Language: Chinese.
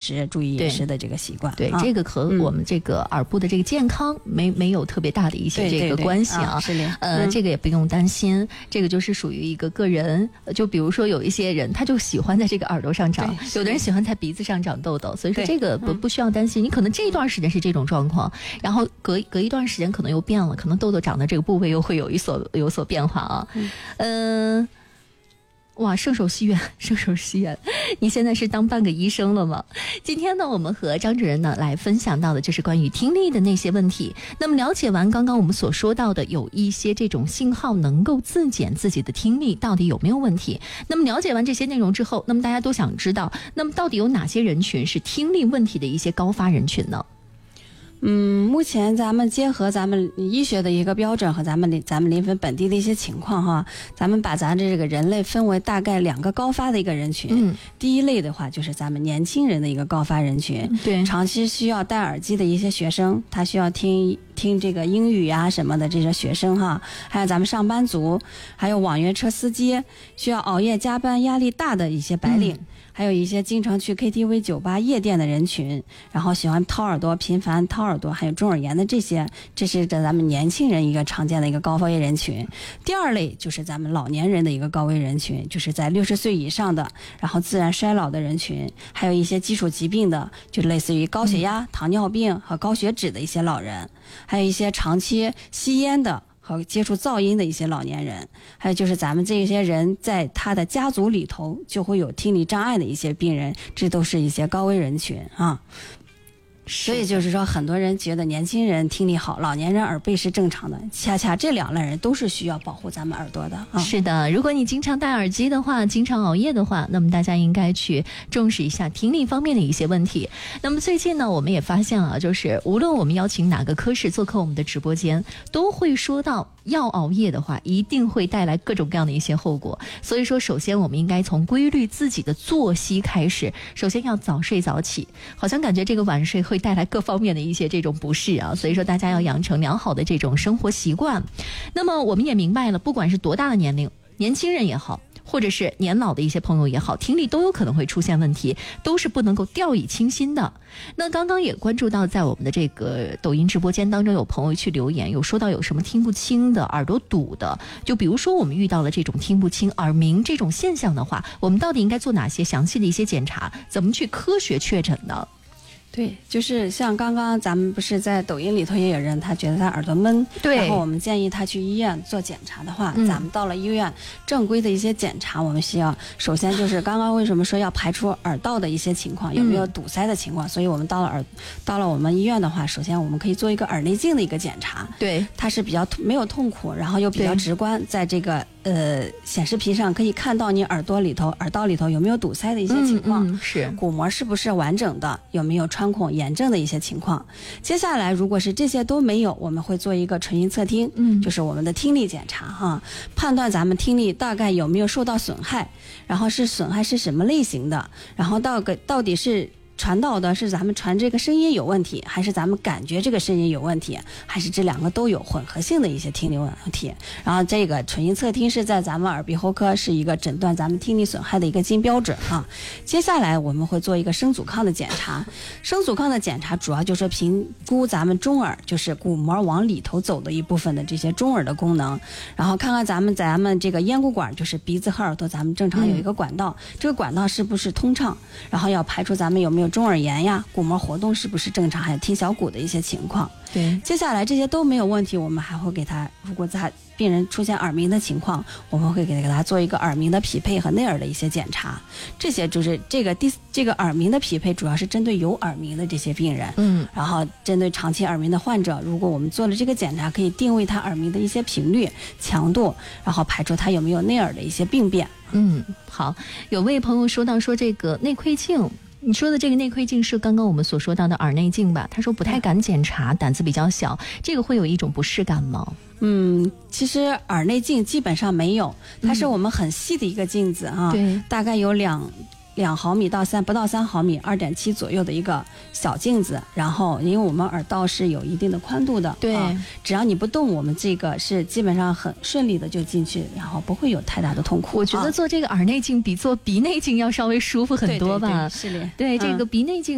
食，注意饮食的这个习惯。 对，这个和我们这个耳部的这个健康没有特别大的一些这个关系啊。 是的， 这个也不用担心，这个就是属于一个个人。就比如说有一些人他就喜欢在这个耳朵上长，有的人喜欢在鼻子上长痘痘，所以说这个不需要担心。你可能这一段时间是这种状况，然后隔一段时间可能又变了，可能痘痘长的这个部位又会有所变化啊。哇，圣手西元，你现在是当半个医生了吗？今天呢，我们和张主任呢来分享到的就是关于听力的那些问题。那么了解完刚刚我们所说到的有一些这种信号能够自检自己的听力到底有没有问题，那么了解完这些内容之后，那么大家都想知道，那么到底有哪些人群是听力问题的一些高发人群呢？ 目前咱们结合咱们医学的一个标准和咱们临汾本地的一些情况哈，咱们把咱这个人类分为大概2个高发的一个人群。第一类的话就是咱们年轻人的一个高发人群， 对， 长期需要戴耳机的一些学生，他需要听这个英语啊什么的这些学生哈，还有咱们上班族，还有网约车司机，需要熬夜加班压力大的一些白领。还有一些经常去 KTV 酒吧夜店的人群，然后喜欢掏耳朵频繁掏耳朵还有中耳炎的这是咱们年轻人一个常见的一个高危人群。第二类就是咱们老年人的一个高危人群，就是在60岁以上的，然后自然衰老的人群，还有一些基础疾病的，就类似于高血压、糖尿病和高血脂的一些老人，还有一些长期吸烟的和接触噪音的一些老年人，还有就是咱们这些人在他的家族里头就会有听力障碍的一些病人，这都是一些高危人群啊。所以就是说很多人觉得年轻人听力好，老年人耳背是正常的，恰恰这2类人都是需要保护咱们耳朵的啊。 是的，如果你经常戴耳机的话，经常熬夜的话，那么大家应该去重视一下听力方面的一些问题。那么最近呢，我们也发现啊，就是无论我们邀请哪个科室做客我们的直播间，都会说到要熬夜的话一定会带来各种各样的一些后果。所以说首先我们应该从规律自己的作息开始，首先要早睡早起，好像感觉这个晚睡会带来各方面的一些这种不适啊，所以说大家要养成良好的这种生活习惯。那么我们也明白了，不管是多大的年龄，年轻人也好，或者是年老的一些朋友也好，听力都有可能会出现问题，都是不能够掉以轻心的。那刚刚也关注到在我们的这个抖音直播间当中，有朋友去留言，有说到有什么听不清的、耳朵堵的，就比如说我们遇到了这种听不清、耳鸣这种现象的话，我们到底应该做哪些详细的一些检查，怎么去科学确诊呢？ 对，就是像刚刚咱们不是在抖音里头也有人他觉得他耳朵闷， 对， 然后我们建议他去医院做检查的话，咱们到了医院正规的一些检查，我们需要首先就是刚刚为什么说要排除耳道的一些情况，有没有堵塞的情况，所以我们到了我们医院的话，首先我们可以做一个耳内镜的一个检查， 对， 它是比较没有痛苦，然后又比较直观，在这个显示屏上可以看到你耳道里头有没有堵塞的一些情况， 是鼓膜是不是完整的，有没有穿孔炎症的一些情况。接下来如果是这些都没有，我们会做一个纯音侧听，就是我们的听力检查哈，判断咱们听力大概有没有受到损害，然后是损害是什么类型的，然后到底是传导的是咱们传这个声音有问题，还是咱们感觉这个声音有问题，还是这2个都有混合性的一些听力问题。然后这个纯音侧听是在咱们耳鼻喉科是一个诊断咱们听力损害的一个金标准啊。接下来我们会做一个声阻抗的检查，声阻抗的检查主要就是评估咱们中耳，就是鼓膜往里头走的一部分的这些中耳的功能，然后看看咱们这个咽鼓管，就是鼻子和耳朵咱们正常有一个管道，这个管道是不是通畅，然后要排除咱们有没有中耳炎呀，鼓膜活动是不是正常，还有听小骨的一些情况。 对， 接下来这些都没有问题，我们还会给他，如果在病人出现耳鸣的情况，我们会给他做一个耳鸣的匹配和内耳的一些检查。这些就是这个耳鸣的匹配主要是针对有耳鸣的这些病人，然后针对长期耳鸣的患者，如果我们做了这个检查，可以定位他耳鸣的一些频率、强度，然后排除他有没有内耳的一些病变。 好，有位朋友说到说这个内窥镜。你说的这个内窥镜是刚刚我们所说到的耳内镜吧？他说不太敢检查，胆子比较小，这个会有一种不适感吗？ 其实耳内镜基本上没有，它是我们很细的一个镜子啊，大概有2毫米到不到3毫米，2.7左右的一个小镜子。然后因为我们耳道是有一定的宽度的， 对， 只要你不动，我们这个是基本上很顺利的就进去，然后不会有太大的痛苦。 我觉得做这个耳内镜比做鼻内镜要稍微舒服很多吧？ 对，是的， 对，这个鼻内镜